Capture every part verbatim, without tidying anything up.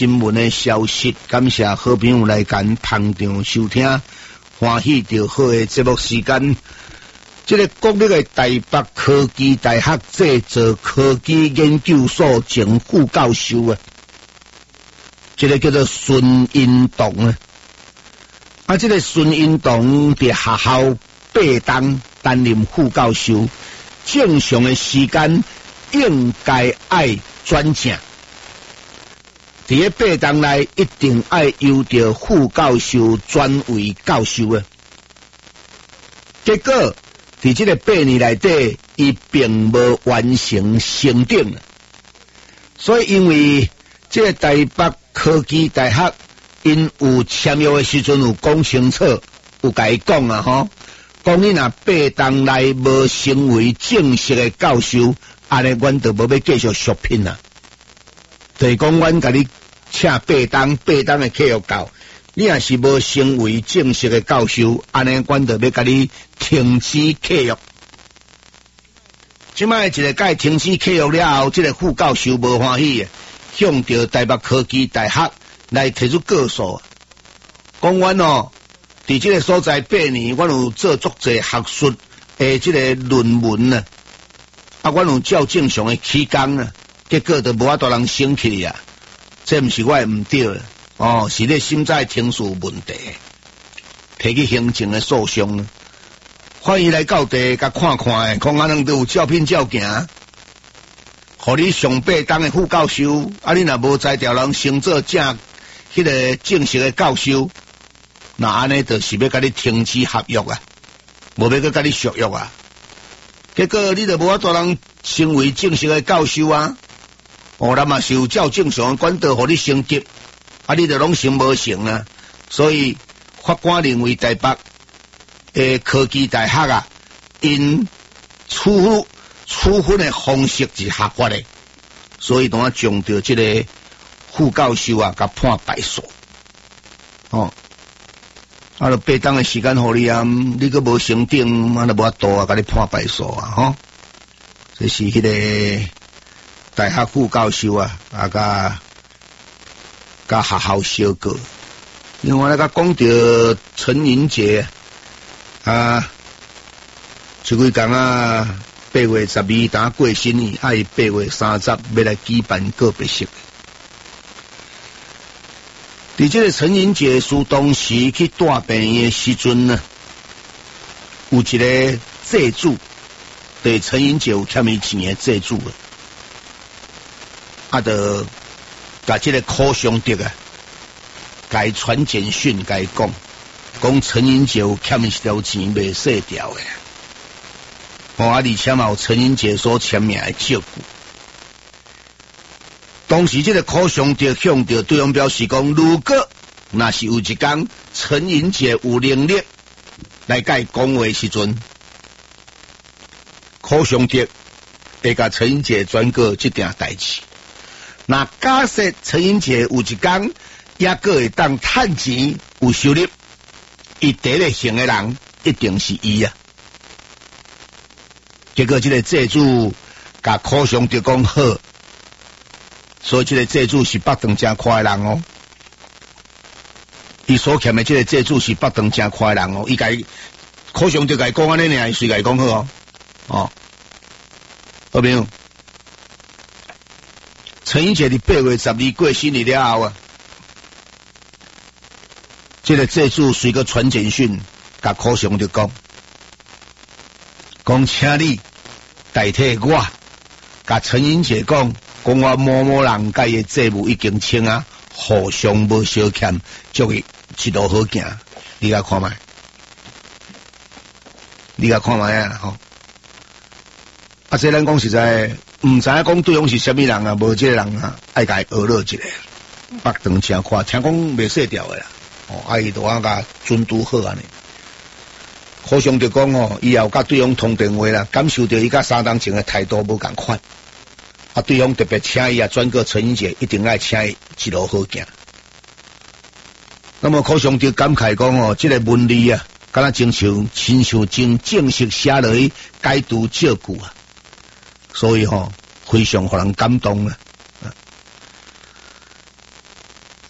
新闻的消息，感谢好朋友来跟捧场收听，欢喜着好的节目时间。这个国立的台北科技大学制造科技研究所前副教授啊，这个叫做孙英栋啊，啊，这个孙英栋伫学校八当担任副教授，正常的时间应该爱转正。伫咧八当内一定爱由着副教授转为教授啊。结果伫这个八年内底，伊并无完成升等，所以因为这个台北科技大学因有签约的时阵有讲清楚，有甲伊讲啊吼，讲你若八当内无成为正式的教授，安尼阮就无要继续续聘啊。就是讲阮甲你请八当，八当的契约到，你若是无成为正式的教授，安尼阮就要甲你停止契约。即摆一个甲伊停止契约了后，这个副教授无欢喜，向着台北科技大学来提出告诉，讲阮哦，伫这个所在八年，阮有做足侪学术诶，这个论文啊，啊，阮有照正常的期间啊，结果就无法度人升起啊。这毋是我的毋对哦，是你现在听数问题，提起行政的诉讼，欢迎来到地甲看看，看安能都有照片照行，互你上八当的副教授，啊，你若无才调人升做正迄个正式的教授，那安尼就是要甲你停止合约啊，无要佮甲你续约啊，结果你就无法度人成为正式的教授啊。哦，咱嘛是有照正常管道，互你升级，啊，你就拢成无成啊。所以法官认为台北诶科技大学啊，因处处分的方式是合法的，所以当啊将着这个副教授啊，甲判败诉。哦，啊，就八当的时间互你啊，你个无升等，啊，就无法度啊，甲你判败诉啊，吼、哦，这是迄、那个。大学副教授啊，啊，甲甲学校小过。另外咧，甲讲到陈云杰啊，即几工啊，八月十二打过生日，啊，伊八月三十要来举办告别式。伫这个陈云杰书当时去大病的时阵呢，有一个债主，对陈云杰有欠伊钱的债主啊。啊，就甲这个柯尚德啊，甲伊传简讯，甲伊讲，讲陈英杰有欠一条钱未洗掉的，哦，啊，而且嘛有陈英杰所签名的照顾。当时这个柯尚德向着对方表示讲，如果若是有一天陈英杰有能力来甲伊讲话时阵，柯尚德会甲陈英杰转告这件代志。那假设陈英杰有一天也个会当趁钱有收入，伊第一个行的人一定是伊啊。结果这个债主甲柯尚德讲好，所以这个债主是北长真快的人哦。伊所欠的这个债主是北长真快的人哦，伊甲柯尚德甲伊讲安尼尔，伊随甲伊讲好哦，哦，好朋友。陈英杰伫八月十二过生日了后啊，这个债主随个传简讯，甲柯尚德讲，讲请你代替我，甲陈英杰讲，讲我某某人甲伊的债务已经清啊，互相无相欠，祝伊一路好行。你甲看卖，你甲看卖啊，吼！啊，这咱讲实在。唔知影讲对方是虾米人啊，无这个人啊，爱甲伊学了一下，北长真快，听讲未洗掉的啦，哦，啊伊就啊甲准拄好安尼。柯尚德讲哦，以后甲对方通电话啦，感受到伊甲三当前的态度无共款，啊，对方特别请伊啊转告陈英杰，一定爱请伊一路好行。那么柯尚德感慨讲哦，这个文理啊，敢若亲像亲像真正式写落去解读照顾啊。所以吼、哦，非常互人感动啊！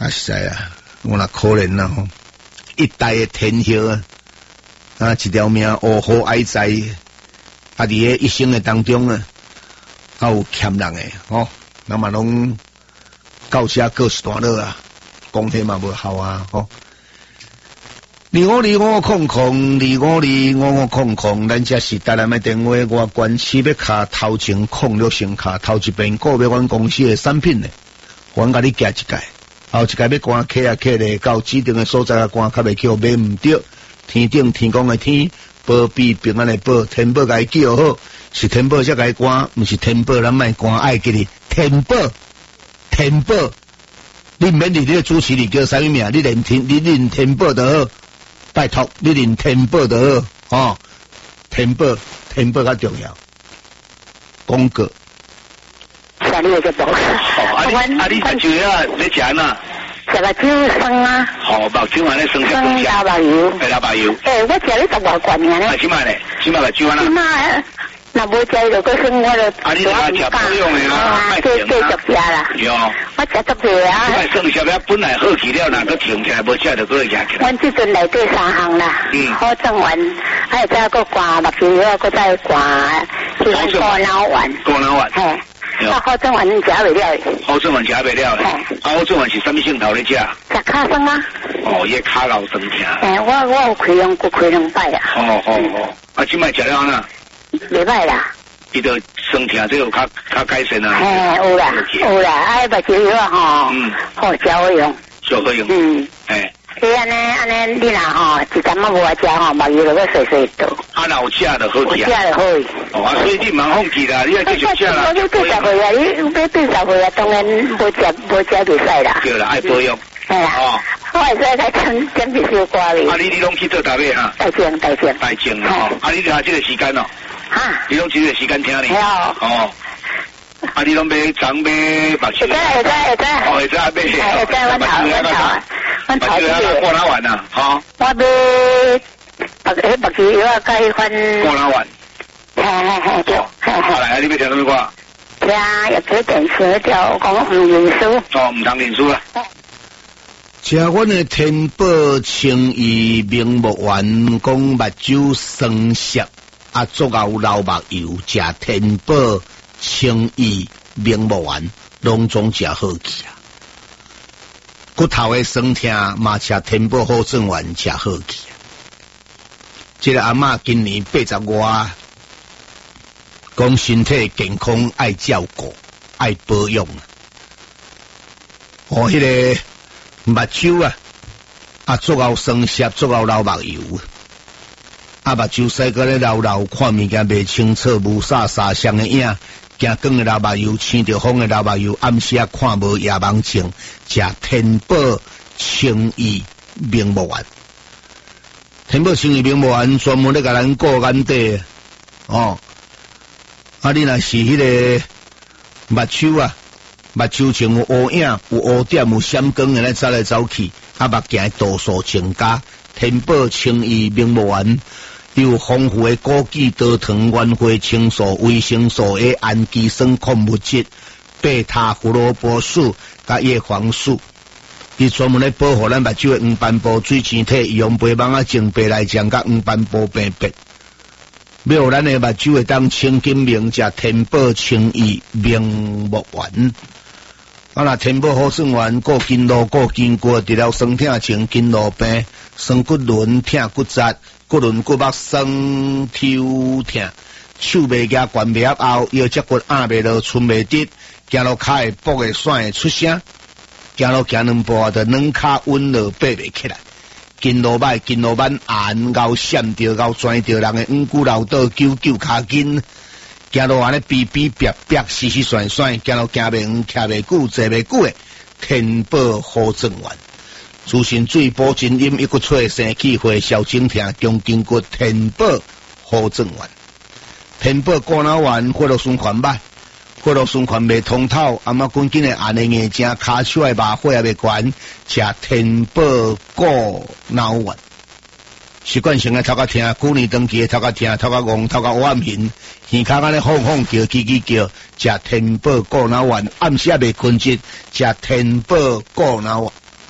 啊是啊，我那可怜啦吼，一代的天后啊，啊一条命乌好哀哉，啊伫个一生的当中啊，啊有欠人的吼，那么拢到这告一段落啊，讲起嘛无效啊吼。二五二五空空，二五二五五空空，咱这是台南的电话，我关系要卡头前空六先卡头一遍购买阮公司的产品呢，阮甲你加一届，后一届要关客啊客咧，到指定的所在啊关较袂叫买唔着，天顶天公的天，保庇平安的保，天保甲伊叫好，是天保才甲伊关，毋是天保咱莫关，爱记哩，天保，天保，你免伫你个主持里叫啥物名，你连天，你连天保就好。拜托，你连天保都好，哦，天保天保较重要。广告。 啥你个保？ 哦，啊你啊你目睭啊，你食哪？ 食目睭生啊。 好，目睭安尼生食生老目油。 哎，老目油。 诶，我食你十外罐尔咧。 啊，即摆咧，即摆目睭安那？ 即摆若无食就个生我就。 啊，你啊食保养的啊， 继继续食啦。 有。 我食足济啊。 即摆生食了本来好去了，哪个停起来无食就搁食起来。 阮即阵内底三项啦， 嗯， 好正丸，还有再个挂目睭药，搁再挂迄个过脑丸。 过脑丸。 嘿。啊，好正丸食袂了。 好正丸食袂了咧。啊，好正丸是啥物镜头咧食？ 食骹酸啊。 哦，伊骹老酸疼。 诶，我我有开两，开两摆啊。 哦哦哦，啊，即摆食了安那？ 袂歹啦。 伊就酸疼，这有较较改善啊。 嘿，有啦，有啦，啊，目睭药吼，嗯，好食好用， 小好用。 嗯， 诶。 伊安尼安尼，你若吼一阵仔无食吼，目睭就要细细倒。 啊，若有食就好食。 有食就好。 哦，啊，所以你唔放弃啦，你要继续食啦。 我要八十岁啊，你要八十岁啊，当然无食无食袂使啦。 对啦，爱保养。 系啦。哦。我会使来减减一小瓜哩。 啊，你你拢去做台北哈？ 台前台前。 台前啦。啊，你就下这个时间哦。哈。你拢这个时间听哩。 哦。 哦。啊，你拢买长买目睭。 会知会知会知。 哦，会知买。 会知，阮头阮头。阮头这个过哪丸啊？哈。 我买目迄目睭药啊，甲迄款。 过哪丸？ 嘿嘿嘿对。 好来，你要听什么歌？ 听也给电视条讲唔认输。 哦，唔通认输啦。 食阮的天保清益明目丸，讲目睭酸涩，啊，足够老目油，食天保清益明目丸，拢总食好去啊。骨头的酸痛嘛，食天保好正丸食好去啊。这个阿嬷今年八十外，讲身体健康爱照顾，爱保养啊。哦，迄、那个。目睭啊，啊，足够酸涩，足够流目油啊，目睭洗个咧流流，看物件袂清楚，无啥沙相的影，行光的流目油，青着风的流目油，暗时啊看无夜盲症，食天保清益明目丸，天保清益明目丸专门咧甲咱顾眼底哦，啊，你若是迄个目睭啊。目睭前有乌影、有乌点、有闪光的咧走来走去，啊目镜度数增加。天保清益明目丸有丰富的枸杞、多糖、原花青素、维生素 A、氨基酸矿物质、贝塔胡萝卜素、甲叶黄素，伊专门咧保护咱目睭的黄斑部、水晶体、用白网啊、净白内障、甲黄斑部病变。要有咱的目睭会当清金明，食天保清益明目丸。啊！若天保好算丸，过筋络、过筋骨，除了酸痛前筋络病、酸骨轮、痛骨折、骨轮骨膜酸抽痛、手袂夹、关袂合后，腰脊骨压袂落、寸袂直，行路骹会跛会甩会出声，行路行两步啊，就软骹稳落爬袂起来。筋络歹、筋络板硬、咬闪着、咬钻着人的五骨老倒、揪揪骹筋。行路安尼逼逼逼逼，死死甩甩，行路行袂远，徛袂久，坐袂久诶。天保好正丸，滋肾水、补真阴、一骨脆、生气血、消肿痛、中筋骨。天保好正丸，天保过脑丸，血络循环歹，血络循环袂通透，阿妈赶紧诶按诶眼睛，骹手诶麻血也袂悬，食天保过脑丸。习惯性诶头壳疼，旧年长期诶头壳疼，头壳戆，头壳黑暗形，耳壳安尼晃晃叫，叽叽叫，食天保过脑丸，暗时也袂困觉，食天保过脑丸。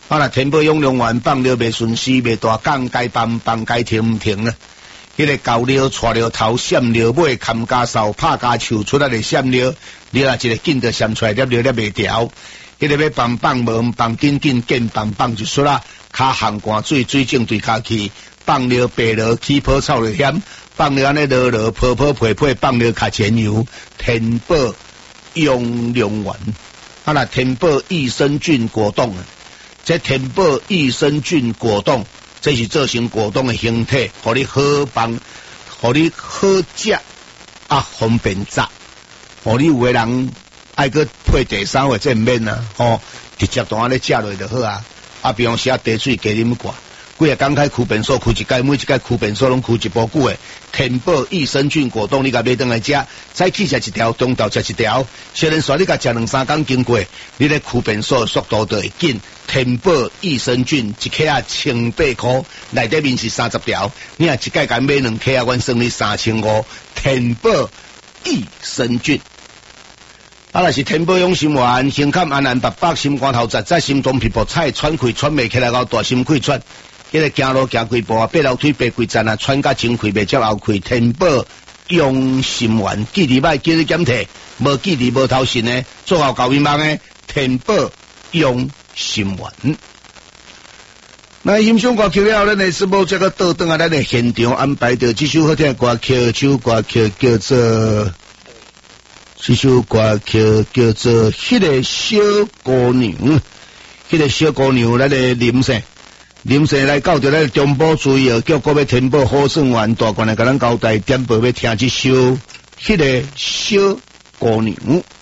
啊啦，天宝养龙丸放了未顺时，未大港该放放该停唔停啊？迄、那个高了、带了头、闪了尾、砍家扫、拍家手出来的闪了，你啊一个劲就闪出来，了了了未调。迄、那个要放放无放紧紧，见放放就出啦。骹行寒水，水正对骹去，放了白了，起泡臭了险。放了安尼落落泡泡配配，放了卡前油，天宝养龙丸。啊啦，天宝益生菌果冻啊，这天宝益生菌果冻。这是造成果冻的形体，互你好放，互你好食啊，方便炸。互你有个人爱去配第三或者唔免啊，吼，直接当安尼食落就好啊。啊，比方说啊，茶水加啉寡，几个刚开开便所，开一届，每一届开便所拢开一包久的天宝益生菌果冻，你甲买倒来食，早起食一条，中昼食一条，虽然说你甲食两三工经过，你咧开便所速度就会紧。天宝益生菌一克啊千八块，内底面是三十条，你啊一届甲买两克啊，阮算你三千五。天宝益生菌，啊，若是天宝养心丸，胸坎安安白白，心肝头实在，心中皮肤菜喘气喘袂起来，到大心气喘。迄个行路行几步啊，八楼腿爬几站啊，喘甲前气袂接后气。天宝养心丸，记伫歹，记伫检体，无记伫无头信呢，做好搞面梦呢。天宝养心丸。那欣赏歌曲了，咱的师母这个倒转啊，咱的现场安排着这首好听的歌曲，这首歌曲叫做，这首歌曲叫做《迄个小姑娘》，迄个小姑娘，咱的林姓。林姓来到着咱中部主要叫国要天宝好算丸大官来甲咱交代点播要听这首《迄个小姑娘》。